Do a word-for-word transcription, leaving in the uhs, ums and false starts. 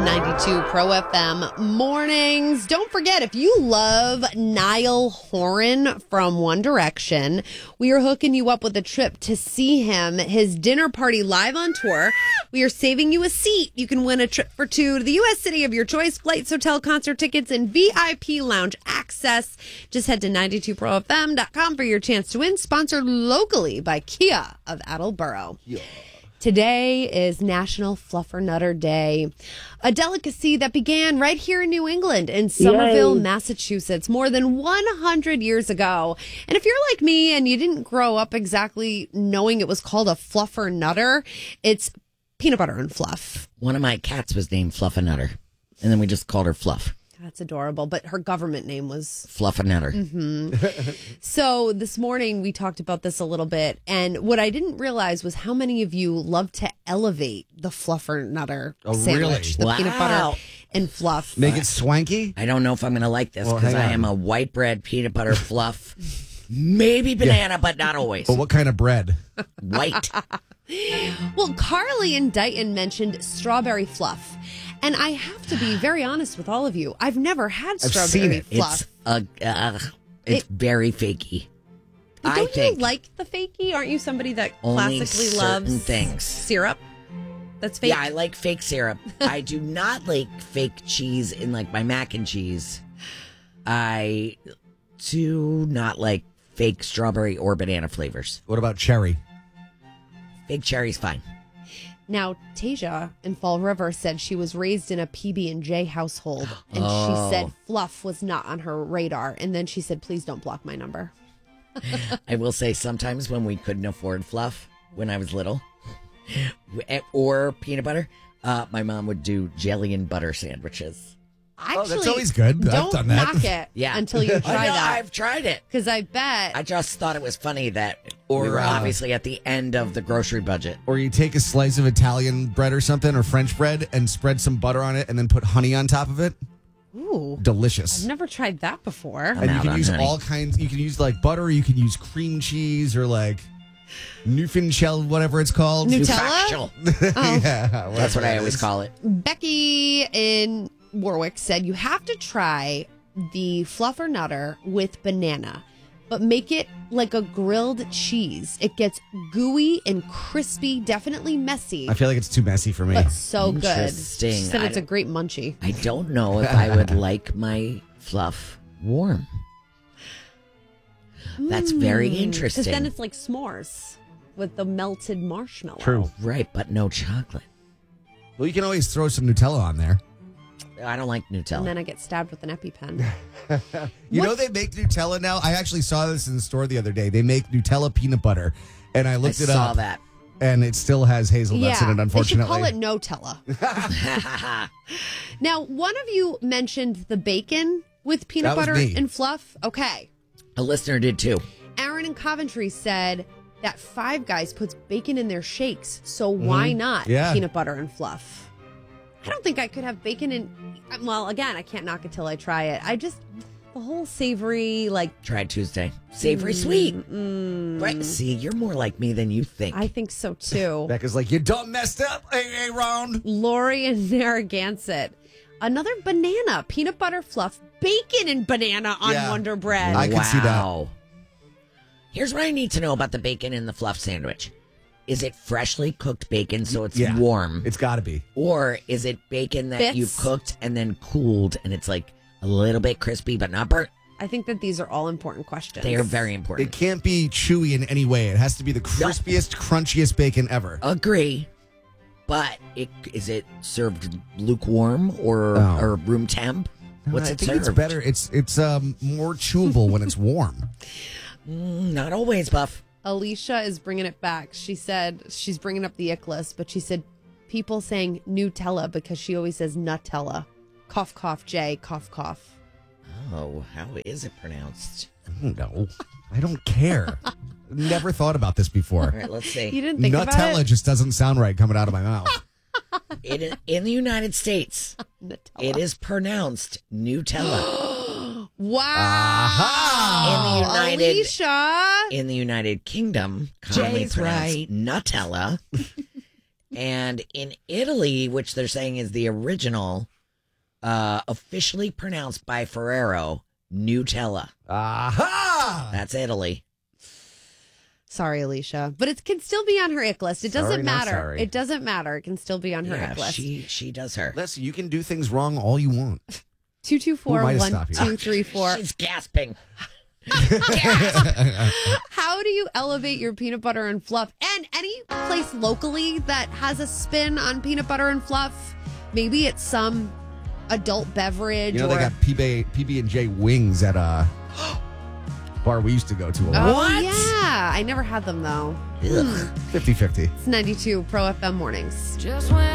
ninety-two Pro F M mornings. Don't forget, if you love Niall Horan from One Direction, we are hooking you up with a trip to see him, his dinner party live on tour. We are saving you a seat. You can win a trip for two to the U S city of your choice, flights, hotel, concert tickets, and V I P lounge access. Just head to ninety-two pro f m dot com for your chance to win. Sponsored locally by Kia of Attleboro. Yeah. Today is National Fluffernutter Day, a delicacy that began right here in New England in Somerville, Yay. Massachusetts, more than one hundred years ago. And if you're like me and you didn't grow up exactly knowing it was called a fluffernutter, it's peanut butter and fluff. One of my cats was named Fluffernutter, and then we just called her Fluff. That's adorable, but her government name was Fluffernutter. Mm-hmm. So this morning we talked about this a little bit, and what I didn't realize was how many of you love to elevate the Fluffernutter oh, sandwich, really? the wow. peanut butter and fluff. Make it swanky? I don't know if I'm going to like this Well, because hang I on. am a white bread peanut butter fluff. Maybe banana, but not always. Well, what kind of bread? White. Well, Carly in Dighton mentioned strawberry fluff. And I have to be very honest with all of you. I've never had I've strawberry seen it. fluff. It's uh, uh, it's It- very fakey. But I don't think you like the fakey? Aren't you somebody that only classically certain loves things. syrup? That's fake. Yeah, I like fake syrup. I do not like fake cheese in like my mac and cheese. I do not like fake strawberry or banana flavors. What about cherry? Fake cherry's fine. Now, Tasia in Fall River said she was raised in a P B and J household, and Oh. she said fluff was not on her radar. And then she said, please don't block my number. I will say sometimes when we couldn't afford fluff when I was little or peanut butter, uh, my mom would do jelly and butter sandwiches. Actually, Oh, that's always good. I've Don't done that. knock it Yeah. until you I try know, that. I've tried it. Because I bet. I just thought it was funny that we Or, were uh, obviously at the end of the grocery budget. Or you take a slice of Italian bread or something, or French bread, and spread some butter on it, and then put honey on top of it. Ooh, Delicious. I've never tried that before. And you out can on use honey. all kinds. You can use like butter. You can use cream cheese or like Newfoundland, whatever it's called. Nutella? Factual. yeah, That's what I it always is. call it. Becky in Warwick said you have to try the fluffernutter with banana, but make it like a grilled cheese. It gets gooey and crispy, definitely messy, I feel like it's too messy for me. but so good. Interesting. She said I it's a don't- great munchie. I don't know if I would like my fluff warm. That's very Because interesting. then it's like s'mores with the melted marshmallow. True. Right, but no chocolate. Well, you can always throw some Nutella on there. I don't like Nutella. And then I get stabbed with an EpiPen. You What? know they make Nutella now? I actually saw this in the store the other day. They make Nutella peanut butter. And I I looked it saw up. that. And it still has hazelnuts yeah, in it, unfortunately. they should call it Nutella. Now, one of you mentioned the bacon with peanut That was butter me. and fluff. Okay. A listener did too. Aaron in Coventry said that Five Guys puts bacon in their shakes, so why not Yeah. peanut butter and fluff? I don't think I could have bacon in. Well, again, I can't knock it till I try it. I just the whole savory, like Tried Tuesday. Savory sweet. Right. See, you're more like me than you think. I think so too. Becca's like, you done messed up, hey, Aaron. Lori and Narragansett. Another banana, peanut butter fluff, bacon and banana on Yeah. Wonder Bread. I can see that. Wow. Here's what I need to know about the bacon in the fluff sandwich. Is it freshly cooked bacon so it's Yeah. warm? It's got to be. Or is it bacon that Bits. you've cooked and then cooled and it's like a little bit crispy but not burnt? I think that these are all important questions. They are very It important. can't be chewy in any way. It has to be the crispiest, crunchiest bacon ever. Agree. But it, is it served lukewarm or, Oh. or room temp? What's I it think served? it's better. It's it's um more chewable when it's warm. Mm, not always, Buff. Alicia is bringing it back. She said she's bringing up the ick list, but she said people saying Nutella because she always says Nutella. Cough, cough, J, cough, cough. Oh, how is it pronounced? No, I don't care. Never thought about this All before. right, let's see. You didn't think about Nutella it? just doesn't sound right coming out of my mouth. In, in the United States, Nutella. it is pronounced Nutella. Wow. Aha! In the United- Alicia. In the United Kingdom, commonly Jay's pronounced right. Nutella. And in Italy, which they're saying is the original, uh, officially pronounced by Ferrero, Nutella. Aha! That's Italy. Sorry, Alicia, but it can still be on her ick list. It Sorry, doesn't not matter. sorry. It doesn't matter. It can still be on her Yeah, ick list. she she does her. Listen, you can do things wrong all you want. Two two four Who am I to one stop you? two three four. She's gasping. How do you elevate your peanut butter and fluff? And any place locally that has a spin on peanut butter and fluff? Maybe it's some adult beverage. You know, or they got P B P B and J wings at a bar we used to go to a lot. Oh, What? yeah. I never had them, though. Ugh. fifty fifty. It's ninety-two Pro F M Mornings. Just when